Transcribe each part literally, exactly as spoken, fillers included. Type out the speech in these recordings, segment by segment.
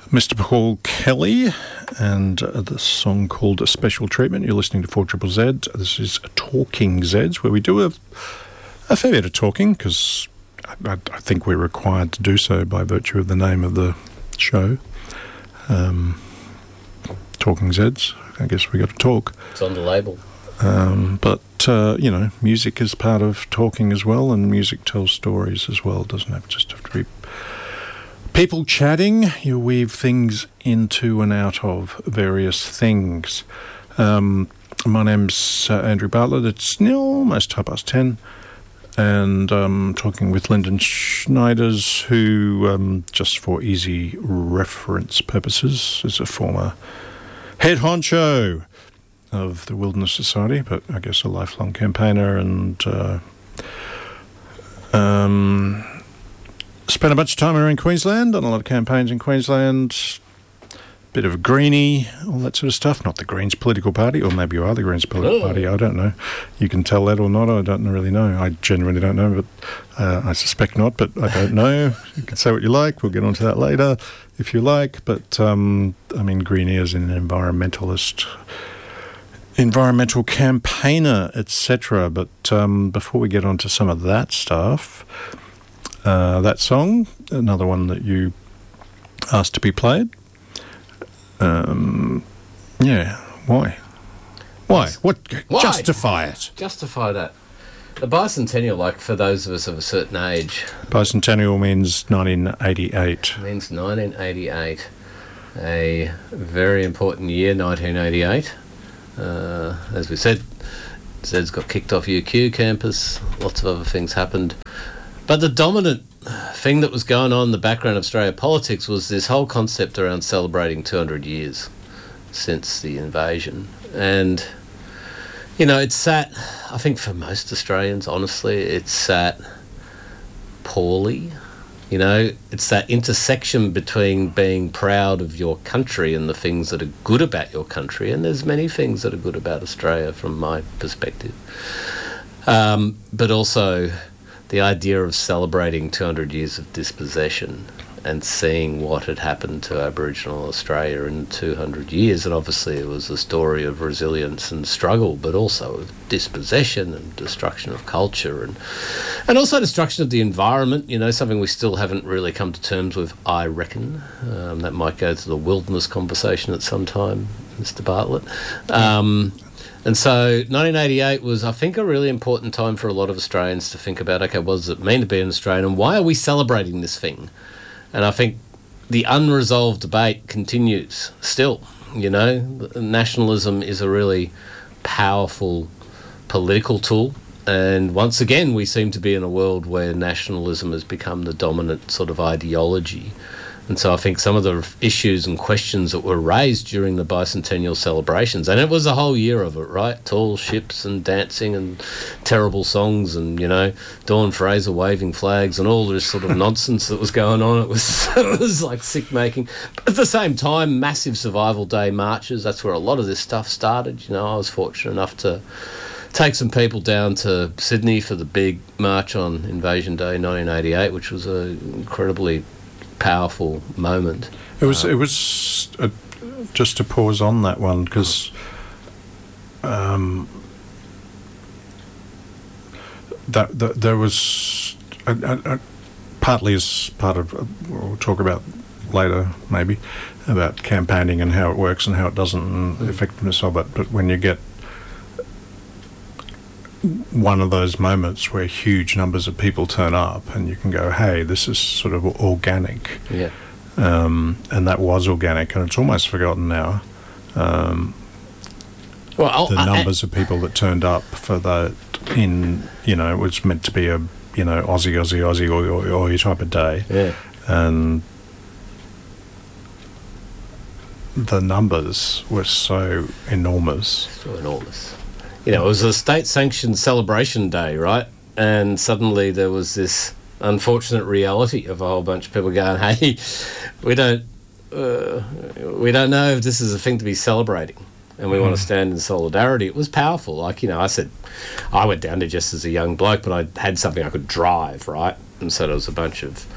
Mister Paul Kelly and uh, the song called Special Treatment. You're listening to four Z Z Z. This is Talking Zeds, where we do a, a fair bit of talking, because I, I think we're required to do so by virtue of the name of the show. Um, Talking Zeds. I guess we got to talk. It's on the label. Um, but, uh, you know, music is part of talking as well, and music tells stories as well. It doesn't have just have to be people chatting. You weave things into and out of various things. Um, my name's uh, Andrew Bartlett. It's now almost half past ten, and I'm um, talking with Lyndon Schneiders, who, um, just for easy reference purposes, is a former head honcho of the Wilderness Society, but I guess a lifelong campaigner, and uh, um, spent a bunch of time around Queensland, done a lot of campaigns in Queensland, bit of a greenie, all that sort of stuff. Not the Greens political party, or maybe you are the Greens political oh. party, I don't know. You can tell that or not, I don't really know. I genuinely don't know, but uh, I suspect not, but I don't know. You can say what you like, we'll get onto that later if you like, but um, I mean, greenie is an environmentalist, environmental campaigner, et cetera. But um, before we get on to some of that stuff, uh, that song, another one that you asked to be played. Um, yeah, why? Why? What? Why? Justify it. Justify that. The bicentennial, like for those of us of a certain age. Bicentennial means nineteen eighty-eight. Means nineteen eighty-eight. A very important year, nineteen eighty-eight. Uh, as we said, Zed's got kicked off U Q campus, lots of other things happened. But the dominant thing that was going on in the background of Australia politics was this whole concept around celebrating two hundred years since the invasion. And, you know, it sat, I think for most Australians, honestly, it sat poorly. You know, it's that intersection between being proud of your country and the things that are good about your country, and there's many things that are good about Australia from my perspective. Um, but also the idea of celebrating two hundred years of dispossession and seeing what had happened to Aboriginal Australia in two hundred years. And obviously it was a story of resilience and struggle, but also of dispossession and destruction of culture and and also destruction of the environment, you know, something we still haven't really come to terms with, I reckon. Um, that might go to the wilderness conversation at some time, Mister Bartlett. Um, and so nineteen eighty-eight was, I think, a really important time for a lot of Australians to think about, okay, what does it mean to be an Australian and why are we celebrating this thing? And I think the unresolved debate continues still, you know. Nationalism is a really powerful political tool. And once again, we seem to be in a world where nationalism has become the dominant sort of ideology. And so I think some of the issues and questions that were raised during the bicentennial celebrations, and it was a whole year of it, right? Tall ships and dancing and terrible songs and, you know, Dawn Fraser waving flags and all this sort of nonsense that was going on. It was, it was like sick-making. But at the same time, massive Survival Day marches. That's where a lot of this stuff started. You know, I was fortunate enough to take some people down to Sydney for the big march on Invasion Day nineteen eighty-eight, which was an incredibly powerful moment. It was. Um, it was uh, just to pause on that one, because um, that, that there was uh, uh, partly as part of. Uh, we'll talk about later, maybe, about campaigning and how it works and how it doesn't, and the effectiveness of it. But when you get one of those moments where huge numbers of people turn up and you can go, hey, this is sort of organic. Yeah. Um, and that was organic, and it's almost forgotten now. Um, well, I'll, the numbers I, of people that turned up for that in, you know, it was meant to be a, you know, Aussie, Aussie, Aussie, or, or, or your type of day. Yeah. And the numbers were so enormous. So enormous. You know, it was a state-sanctioned celebration day, right? And suddenly there was this unfortunate reality of a whole bunch of people going, hey, we don't uh, we don't know if this is a thing to be celebrating, and we mm. want to stand in solidarity. It was powerful. Like, you know, I said, I went down there just as a young bloke, but I had something I could drive, right? And so there was a bunch of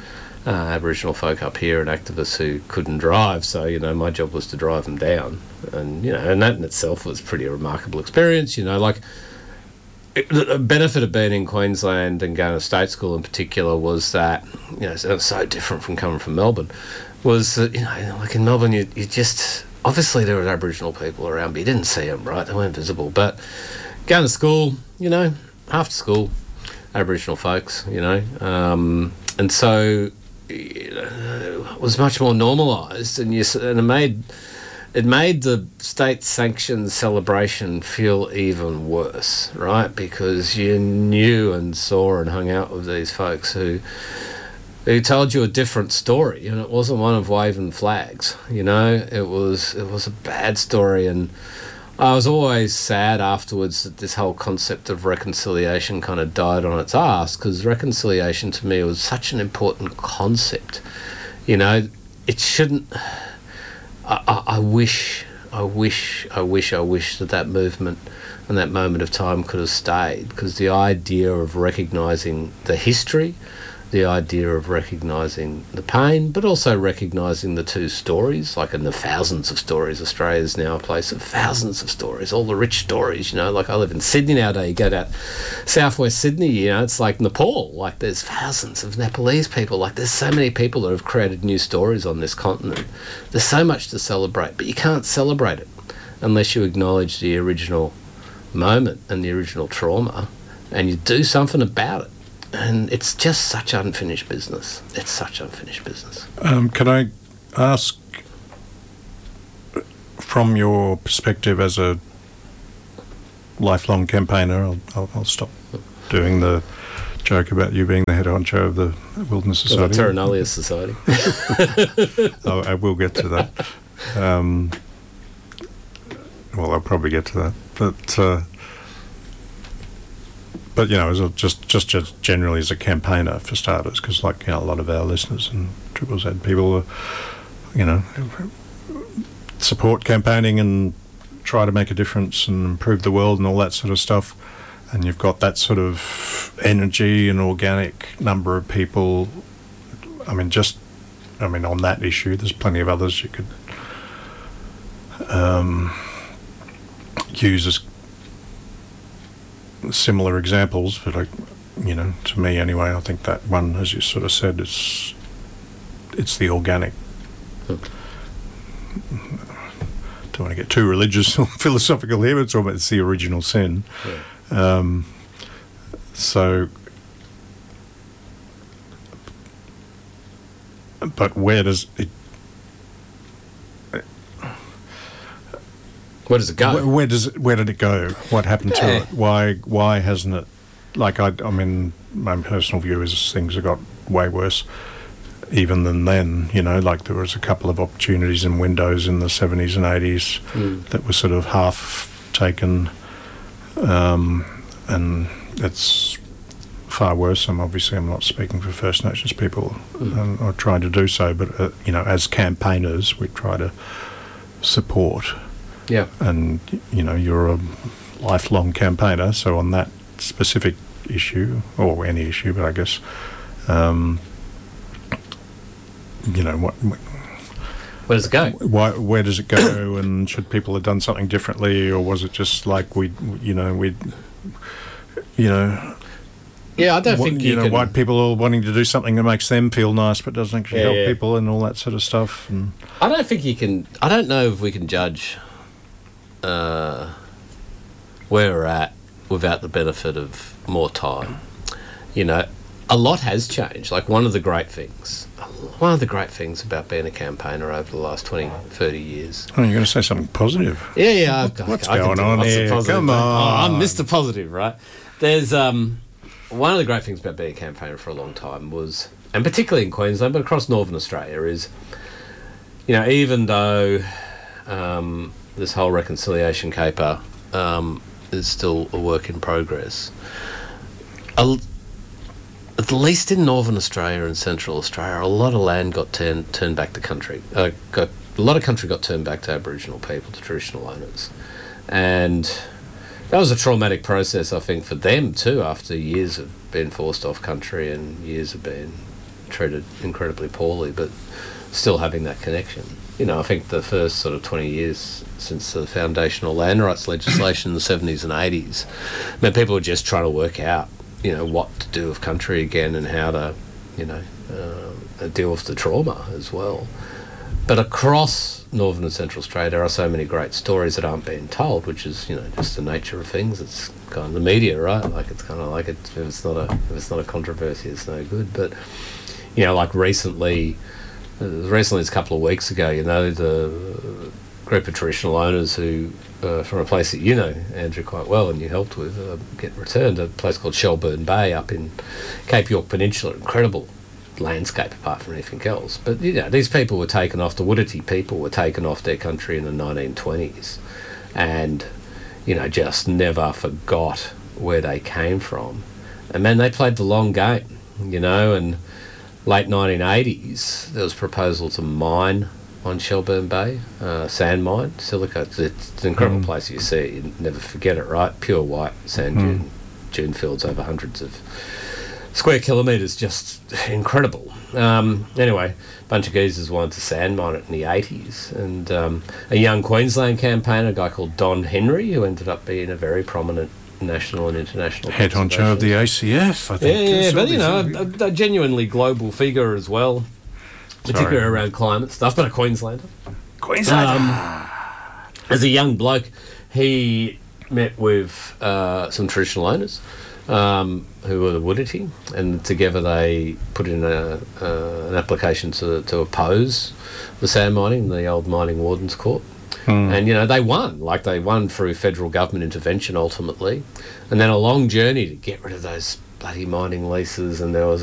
uh, Aboriginal folk up here and activists who couldn't drive. So, you know, my job was to drive them down. And, you know, and that in itself was pretty a remarkable experience, you know, like... It, the benefit of being in Queensland and going to state school in particular was that, you know, it was so different from coming from Melbourne, was that, you know, like in Melbourne, you, you just, obviously there were Aboriginal people around, but you didn't see them, right? They weren't visible. But going to school, you know, after school, Aboriginal folks, you know, um, and so you know, it was much more normalised, and you and it made it made the state-sanctioned celebration feel even worse, right? Because you knew and saw and hung out with these folks who who told you a different story, and it wasn't one of waving flags. You know, it was it was a bad story, and I was always sad afterwards that this whole concept of reconciliation kind of died on its arse, because reconciliation to me was such an important concept. You know, it shouldn't... I, I, I wish, I wish, I wish, I wish that that movement and that moment of time could have stayed, because the idea of recognising the history, the idea of recognising the pain, but also recognising the two stories, like in the thousands of stories. Australia's now a place of thousands of stories, all the rich stories, you know, like I live in Sydney nowadays, you go to southwest Sydney, you know, it's like Nepal, like there's thousands of Nepalese people, like there's so many people that have created new stories on this continent. There's so much to celebrate, but you can't celebrate it unless you acknowledge the original moment and the original trauma, and you do something about it. And it's just such unfinished business. It's such unfinished business. Um, can I ask, from your perspective as a lifelong campaigner, I'll, I'll, I'll stop doing the joke about you being the head honcho of the Wilderness Society. The Terra Society. I, I will get to that. Um, well, I'll probably get to that. But... Uh, But, you know, as a, just, just just generally as a campaigner, for starters, because, like, you know, a lot of our listeners and Triple Z people, are, you know, support campaigning and try to make a difference and improve the world and all that sort of stuff. And you've got that sort of energy and organic number of people. I mean, just, I mean, on that issue, there's plenty of others you could um, use as similar examples, but I, you know, to me anyway, I think that one, as you sort of said, it's it's the organic. Hmm. Don't want to get too religious or philosophical here, but it's almost it's the original sin. Yeah. Um, so, but where does it? Where does it go? Where, where does it? Where did it go? What happened yeah. to it? Why? Why hasn't it? Like I, I mean, my personal view is things have got way worse, even than then. You know, like there was a couple of opportunities and windows in the seventies and eighties mm. that were sort of half taken, um, and it's far worse. I'm obviously I'm not speaking for First Nations people, mm. and I try to do so, but uh, you know, as campaigners, we try to support. Yeah, and you know you're a lifelong campaigner, so on that specific issue or any issue, but I guess um, you know what. Where does it go? Why, where does it go? And should people have done something differently, or was it just like we, you know, we, you know. Yeah, I don't what, think you, you know can... white people are wanting to do something that makes them feel nice, but doesn't actually yeah, help yeah. people and all that sort of stuff. And I don't think you can. I don't know if we can judge. Uh, where we're at without the benefit of more time. You know, a lot has changed. Like one of the great things, one of the great things about being a campaigner over the last twenty, thirty years. Oh, you're going to say something positive? Yeah, yeah. I've, What's I, going I on here? Come on. Oh, I'm Mister Positive, right? There's um, one of the great things about being a campaigner for a long time was, and particularly in Queensland, but across Northern Australia, is, you know, even though um, this whole reconciliation caper um, is still a work in progress. A, at least in Northern Australia and Central Australia, a lot of land got turned turned back to country. Uh, got a lot of country got turned back to Aboriginal people, to traditional owners, and that was a traumatic process, I think, for them too. After years of being forced off country and years of being treated incredibly poorly, but still having that connection. You know, I think the first sort of twenty years since the foundational land rights legislation in the seventies and eighties, I mean, people were just trying to work out, you know, what to do with country again and how to, you know, uh, deal with the trauma as well. But across Northern and Central Australia, there are so many great stories that aren't being told, which is, you know, just the nature of things. It's kind of the media, right? Like, it's kind of like it, if it's not a if it's not a controversy, it's no good. But, you know, like recently, uh, recently, it's a couple of weeks ago, you know, the group of traditional owners who, uh, from a place that you know, Andrew, quite well, and you helped with, uh, get returned, a place called Shelburne Bay up in Cape York Peninsula. Incredible landscape apart from anything else. But, you know, these people were taken off, the Wurundjeri people were taken off their country in the nineteen twenties and, you know, just never forgot where they came from. And, man, they played the long game, you know, and late nineteen eighties, there was a proposal to mine on Shelburne Bay, uh, sand mine, silica. It's, it's an incredible mm. place you see. You never forget it, right? Pure white sand mm. dune, dune fields over hundreds of square kilometres, just incredible. Um, anyway, a bunch of geezers wanted to sand mine it in the eighties, and um, a young Queensland campaigner, a guy called Don Henry, who ended up being a very prominent national and international head honcho of the A C F, I think. Yeah, yeah, but you know, a, a genuinely global figure as well, particularly Sorry. around climate stuff, but a Queenslander. Queenslander. Um, as a young bloke, he met with uh, some traditional owners um, who were the Wurundjeri, and together they put in a, uh, an application to, to oppose the sand mining in the old Mining Wardens Court. Mm. And, you know, they won. Like, they won through federal government intervention ultimately. And then a long journey to get rid of those bloody mining leases, and there was